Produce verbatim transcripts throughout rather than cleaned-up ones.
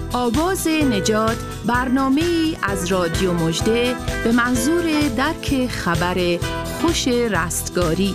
آواز نجات، برنامه‌ای از رادیو مژده به منظور درک خبر خوش رستگاری.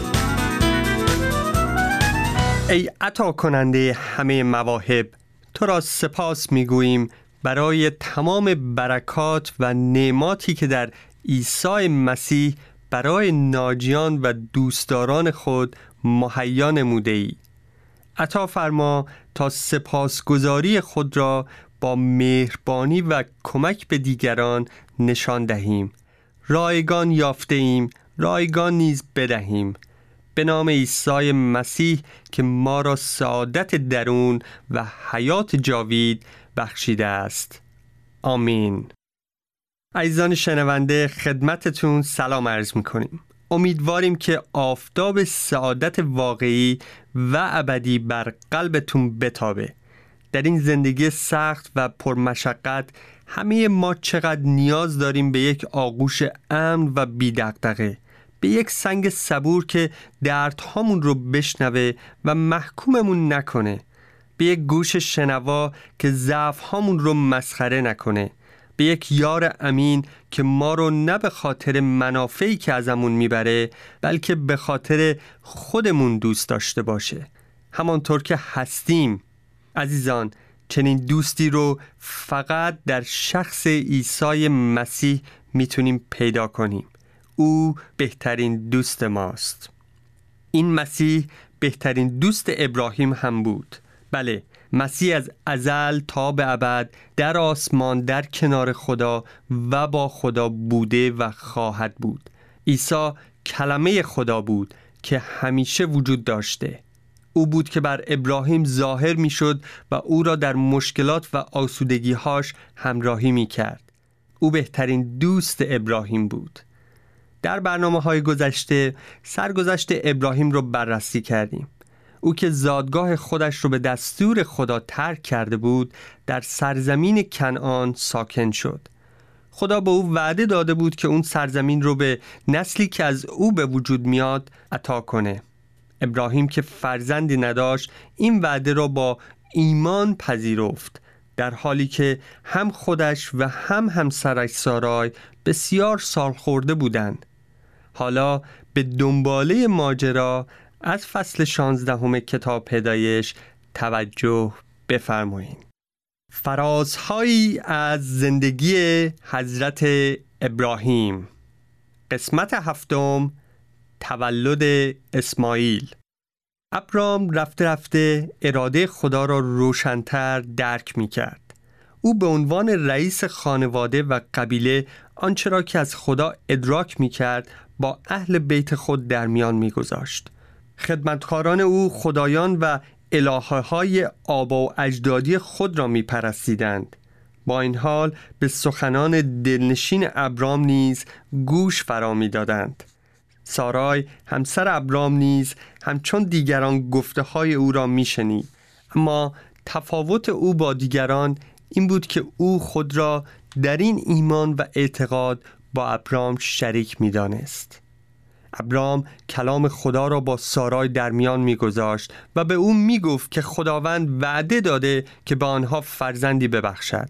ای عطا کننده همه مواهب، تو را سپاس می‌گوییم برای تمام برکات و نعماتی که در عیسی مسیح برای ناجیان و دوستداران خود مهیا نموده ای. عطا فرما تا سپاسگزاری خود را با مهربانی و کمک به دیگران نشان دهیم. رایگان یافته ایم، رایگان نیز بدهیم. به نام عیسی مسیح که ما را سعادت درون و حیات جاوید بخشیده است. آمین. عزیزان شنونده، خدمتتون سلام عرض می‌کنیم. امیدواریم که آفتاب سعادت واقعی و ابدی بر قلبتون بتابه. در این زندگی سخت و پرمشقت همه ما چقدر نیاز داریم به یک آغوش امن و بی دغدغه، به یک سنگ صبور که دردهامون رو بشنوه و محکوممون نکنه، به یک گوش شنوا که ضعفهامون رو مسخره نکنه، به یک یار امین که ما رو نه به خاطر منافعی که ازمون میبره بلکه به خاطر خودمون دوست داشته باشه، همانطور که هستیم. عزیزان، چنین دوستی رو فقط در شخص عیسی مسیح میتونیم پیدا کنیم. او بهترین دوست ماست. این مسیح بهترین دوست ابراهیم هم بود. بله، مسیح از ازل تا به ابد در آسمان در کنار خدا و با خدا بوده و خواهد بود. عیسی کلمه خدا بود که همیشه وجود داشته. او بود که بر ابراهیم ظاهر می شد و او را در مشکلات و آسودگی‌هاش همراهی می کرد. او بهترین دوست ابراهیم بود. در برنامه‌های گذشته سرگذشت ابراهیم رو بررسی کردیم. او که زادگاه خودش رو به دستور خدا ترک کرده بود، در سرزمین کنعان ساکن شد. خدا به او وعده داده بود که اون سرزمین رو به نسلی که از او به وجود میاد عطا کنه. ابراهیم که فرزندی نداشت، این وعده را با ایمان پذیرفت، در حالی که هم خودش و هم همسرش سارای بسیار سال خورده بودند. حالا به دنباله ماجرا از فصل شانزدهم کتاب پیدایش توجه بفرمایید. فرازهایی از زندگی حضرت ابراهیم، قسمت هفتم، تولد اسماعیل. ابرام رفته رفته اراده خدا را روشن‌تر درک می‌کرد. او به عنوان رئیس خانواده و قبیله آنچه را که از خدا ادراک می‌کرد با اهل بیت خود در میان می‌گذاشت. خدمتکاران او خدایان و الهه‌های آبا و اجدادی خود را می‌پرستیدند. با این حال به سخنان دلنشین ابرام نیز گوش فرا می‌دادند. سارای همسر ابرام نیز همچون دیگران گفته‌های او را می‌شنید، اما تفاوت او با دیگران این بود که او خود را در این ایمان و اعتقاد با ابرام شریک می‌دانست. ابرام کلام خدا را با سارای در میان می‌گذاشت و به او می‌گفت که خداوند وعده داده که به آنها فرزندی ببخشد.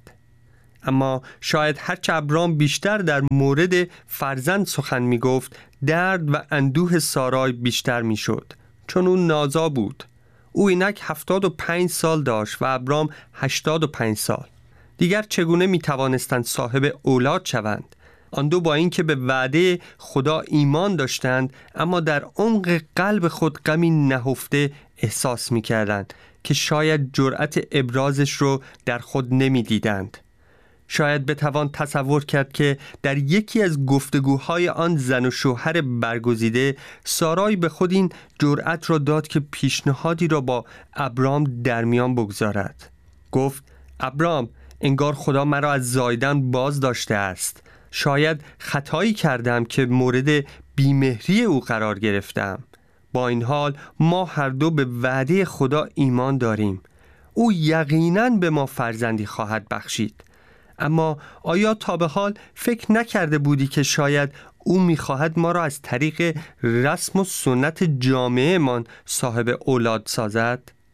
اما شاید هرچه ابرام بیشتر در مورد فرزند سخن می‌گفت، درد و اندوه سارای بیشتر می‌شد، چون او نازا بود. او اینک هفتاد و پنج سال داشت و ابرام هشتاد و پنج سال. دیگر چگونه می‌توانستند صاحب اولاد شوند؟ آن دو با اینکه به وعده خدا ایمان داشتند، اما در عمق قلب خود غمی نهفته احساس می‌کردند که شاید جرأت ابرازش رو در خود نمی‌دیدند. شاید بتوان تصور کرد که در یکی از گفتگوهای آن زن و شوهر برگزیده، سارای به خود این جرأت را داد که پیشنهادی را با ابرام در میان بگذارد. گفت: ابرام، انگار خدا مرا از زاییدن باز داشته است. شاید خطایی کردم که مورد بیمهری او قرار گرفتم. با این حال ما هر دو به وعده خدا ایمان داریم. او یقیناً به ما فرزندی خواهد بخشید. اما آیا تا به حال فکر نکرده بودی که شاید او می‌خواهد ما را از طریق رسم و سنت جامعه من صاحب اولاد سازد؟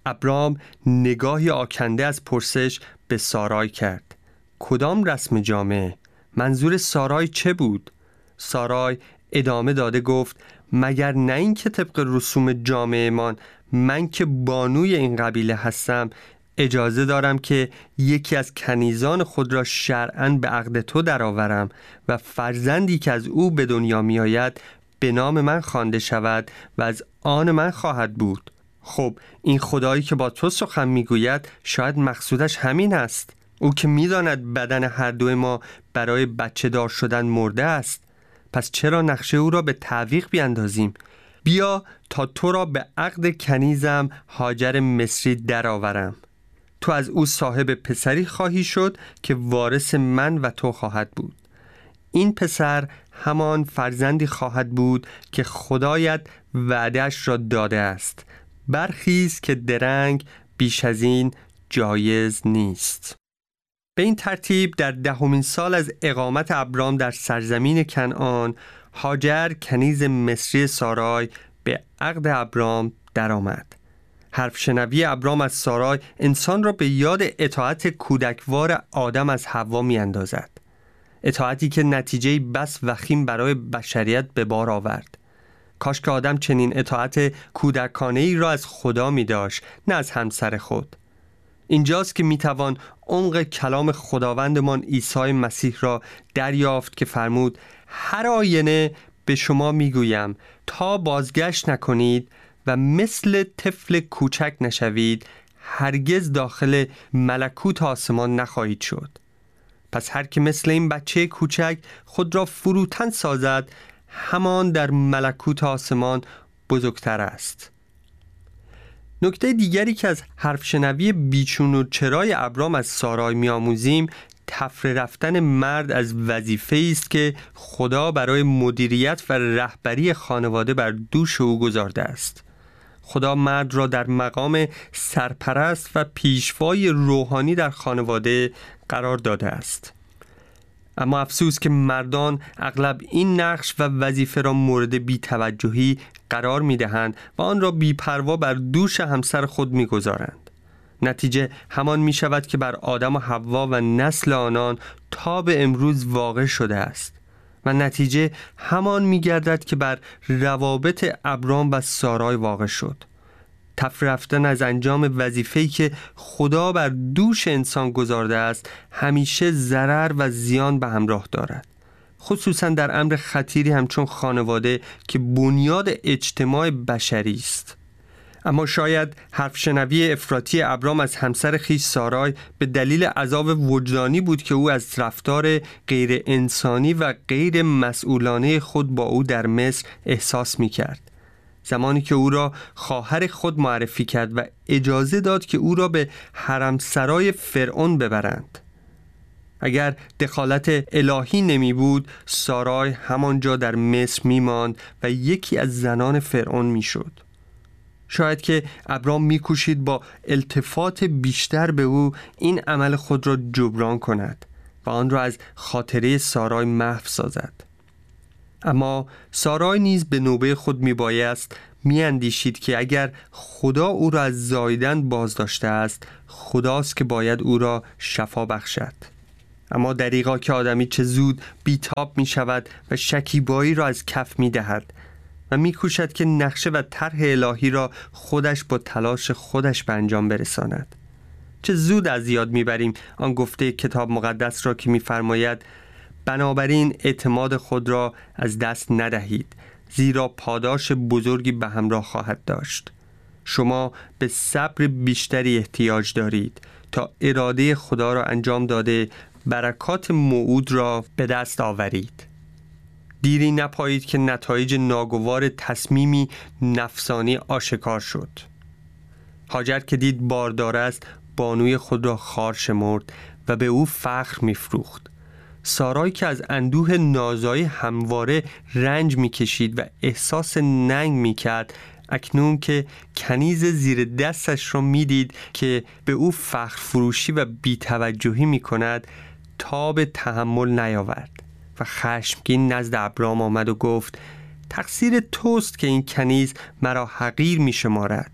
ابرام نگاهی آکنده از پرسش به سارای کرد. کدام رسم جامعه؟ منظور سارای چه بود؟ سارای ادامه داده گفت مگر نه این که طبق رسوم جامعه من من که بانوی این قبیله هستم اجازه دارم که یکی از کنیزان خود را شرعاً به عقد تو درآورم و فرزندی که از او به دنیا می آید به نام من خوانده شود و از آن من خواهد بود. خب این خدایی که با تو سخن می گوید شاید مقصودش همین است. او که می داند بدن هر دوی ما برای بچه دار شدن مرده است. پس چرا نقشه او را به تعویق بیاندازیم؟ بیا تا تو را به عقد کنیزم هاجر مصری درآورم. تو از او صاحب پسری خواهی شد که وارث من و تو خواهد بود. این پسر همان فرزندی خواهد بود که خدایت وعده‌اش را داده است. برخیز که درنگ بیش از این جایز نیست. به این ترتیب در دهمین سال از اقامت ابرام در سرزمین کنعان، هاجر کنیز مصری سارای به عقد ابرام درآمد. حرف شنوی ابرام از سارای انسان را به یاد اطاعت کودکوار آدم از حوا می اندازد. اطاعتی که نتیجه بس وخیم برای بشریت به بار آورد. کاش که آدم چنین اطاعت کودکانه‌ای را از خدا می داشت، نه از همسر خود. اینجاست که می توان عمق کلام خداوندمان عیسی مسیح را دریافت که فرمود هر آینه به شما می گویم تا بازگشت نکنید و مثل طفل کوچک نشوید هرگز داخل ملکوت آسمان نخواهید شد. پس هر که مثل این بچه کوچک خود را فروتن سازد همان در ملکوت آسمان بزرگتر است. نکته دیگری که از حرف شنوی بیچون و چرای ابرام از سارای می‌آموزیم تفره رفتن مرد از وظیفه‌ای است که خدا برای مدیریت و رهبری خانواده بر دوش او گذارده است. خدا مرد را در مقام سرپرست و پیشوای روحانی در خانواده قرار داده است. اما افسوس که مردان اغلب این نقش و وظیفه را مورد بی‌توجهی قرار می‌دهند و آن را بی‌پروا بر دوش همسر خود می‌گذارند. نتیجه همان می‌شود که بر آدم و حوا و نسل آنان تا به امروز واقع شده است و نتیجه همان می‌گردد که بر روابط ابرام و سارای واقع شد. تفره رفتن از انجام وظیفه‌ای که خدا بر دوش انسان گذارده است همیشه ضرر و زیان به همراه دارد، خصوصا در امر خطیری همچون خانواده که بنیاد اجتماع بشری است. اما شاید حرف شنوی افراطی ابرام از همسر خویش سارای به دلیل عذاب وجدانی بود که او از رفتار غیر انسانی و غیر مسئولانه خود با او در مصر احساس می کرد. زمانی که او را خواهر خود معرفی کرد و اجازه داد که او را به حرمسرای فرعون ببرند. اگر دخالت الهی نمی بود سارای همانجا در مصر می ماند و یکی از زنان فرعون می شد. شاید که ابرام می کوشید با التفات بیشتر به او این عمل خود را جبران کند و آن را از خاطره سارای محو سازد. اما سارای نیز به نوبه خود می بایست می اندیشید که اگر خدا او را از زاییدن باز داشته است خداست که باید او را شفا بخشد. اما دریغا که آدمی چه زود بیتاب می شود و شکیبایی را از کف می دهد و می کوشد که نقشه و طرح الهی را خودش با تلاش خودش به انجام برساند. چه زود از یاد می بریم آن گفته کتاب مقدس را که می فرماید بنابراین اعتماد خود را از دست ندهید زیرا پاداش بزرگی به همراه خواهد داشت. شما به صبر بیشتری احتیاج دارید تا اراده خدا را انجام داده برکات موعود را به دست آورید. دیری نپایید که نتایج ناگوار تصمیمی نفسانی آشکار شد. هاجر که دید باردار است بانوی خود را خوار شمرد و به او فخر می‌فروخت. سارای که از اندوه نازایی همواره رنج می‌کشید و احساس ننگ می‌کرد اکنون که کنیز زیر دستش را می‌دید که به او فخر فروشی و بی‌توجهی می‌کند تاب تحمل نیاورد و خشمگین نزد ابرام آمد و گفت تقصیر توست که این کنیز مرا حقیر می‌شمارد.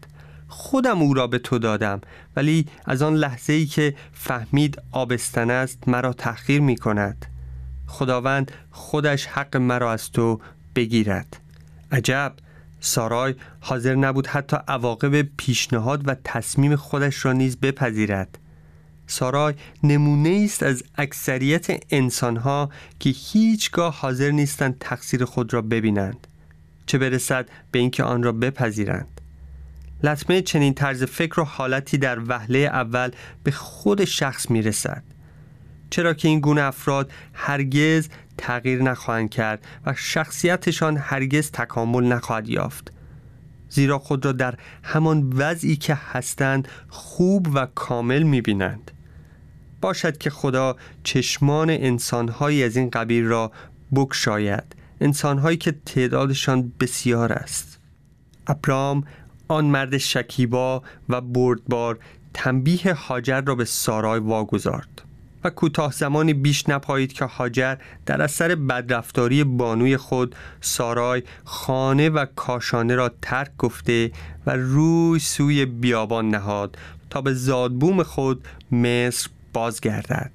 خودم او را به تو دادم، ولی از آن لحظه‌ای که فهمید آبستن است مرا تحقیر می کند. خداوند خودش حق مرا از تو بگیرد. عجب، سارای حاضر نبود حتی عواقب پیشنهاد و تصمیم خودش را نیز بپذیرد. سارای نمونه است از اکثریت انسانها که هیچگاه حاضر نیستند تقصیر خود را ببینند، چه برسد به اینکه آن را بپذیرند. لطمه چنین طرز فکر و حالتی در وهله اول به خود شخص می رسد، چرا که این گونه افراد هرگز تغییر نخواهند کرد و شخصیتشان هرگز تکامل نخواهد یافت، زیرا خود را در همان وضعی که هستند خوب و کامل می بینند. باشد که خدا چشمان انسانهایی از این قبیل را بگشاید، انسانهایی که تعدادشان بسیار است. ابرام، آن مرد شکیبا و بردبار، تنبیه هاجر را به سارای واگذارد و کوتاه زمانی بیش نپایید که هاجر در اثر بدرفتاری بانوی خود سارای خانه و کاشانه را ترک گفته و روی سوی بیابان نهاد تا به زادبوم خود مصر بازگردد.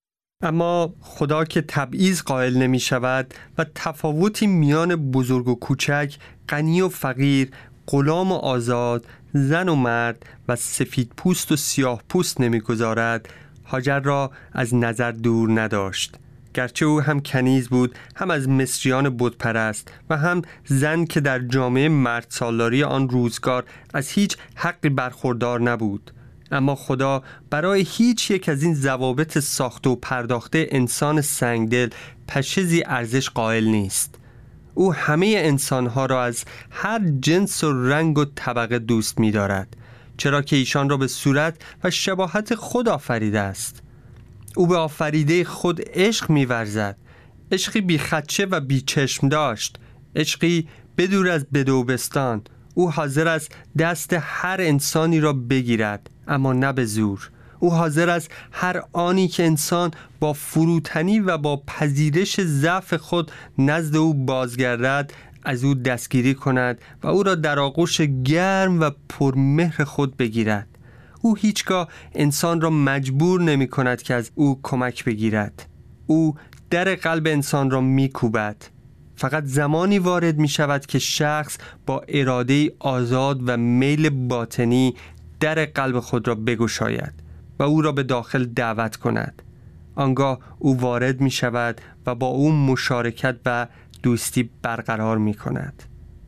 اما خدا که تبعیض قائل نمی شود و تفاوتی میان بزرگ و کوچک، غنی و فقیر، غلام و آزاد، زن و مرد و سفید پوست و سیاه پوست نمی گذارد، هاجر را از نظر دور نداشت. گرچه او هم کنیز بود، هم از مصریان بتپرست و هم زن که در جامعه مرد سالاری آن روزگار از هیچ حقی برخوردار نبود، اما خدا برای هیچ یک از این ضوابط ساخته و پرداخته انسان سنگدل پشیزی ارزش قائل نیست. او همه انسانها را از هر جنس و رنگ و طبقه دوست می دارد، چرا که ایشان را به صورت و شباهت خود آفریده است. او به آفریده خود عشق می ورزد، عشقی بی خدشه و بی چشم داشت، عشقی بدور از بدوبستان. او حاضر است دست هر انسانی را بگیرد، اما نه به زور. او حاضر است هر آنی که انسان با فروتنی و با پذیرش ضعف خود نزد او بازگردد از او دستگیری کند و او را در آغوش گرم و پرمهر خود بگیرد. او هیچگاه انسان را مجبور نمی کند که از او کمک بگیرد. او در قلب انسان را می کوبد. فقط زمانی وارد می شود که شخص با اراده آزاد و میل باطنی در قلب خود را بگشاید و او را به داخل دعوت کند. آنگاه او وارد می شود و با او مشارکت و دوستی برقرار می کند.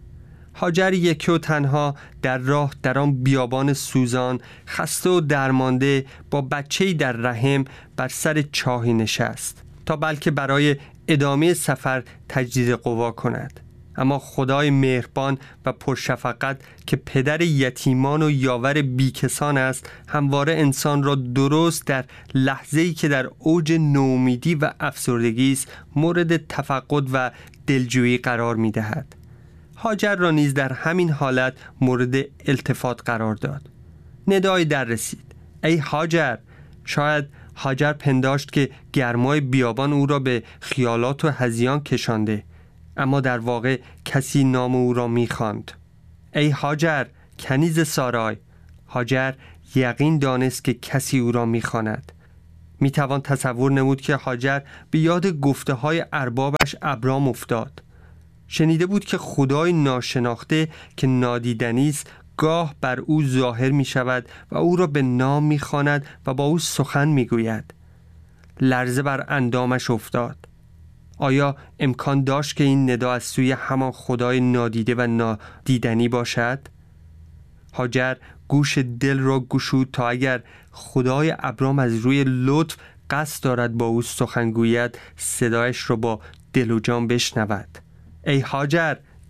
هاجر یکی و تنها در راه در آن بیابان سوزان، خسته و درمانده با بچه‌ای در رحم بر سر چاهی نشست تا بلکه برای ادامه سفر تجدید قوا کند. اما خدای مهربان و پرشفقت که پدر یتیمان و یاور بیکسان است، همواره انسان را درست در لحظه‌ای که در اوج نومیدی و افسردگی است مورد تفقد و دلجویی قرار می‌دهد. هاجر را نیز در همین حالت مورد التفات قرار داد. ندای در رسید: ای هاجر! شاید هاجر پنداشت که گرمای بیابان او را به خیالات و هذیان کشانده، اما در واقع کسی نام او را می‌خواند. ای هاجر، کنیز سارای! هاجر یقین دانست که کسی او را می‌خواند. می‌توان تصور نمود که هاجر به یاد گفته‌های اربابش ابرام افتاد. شنیده بود که خدای ناشناخته که نادیدنی است گاه بر او ظاهر می شود و او را به نام می خواند و با او سخن می گوید. لرزه بر اندامش افتاد. آیا امکان داشت که این ندا از سوی همان خدای نادیده و نادیدنی باشد؟ هاجر گوش دل را گشود تا اگر خدای ابرام از روی لطف قصد دارد با او سخن گوید، صدایش را با دل و جان بشنود. ای هاجر،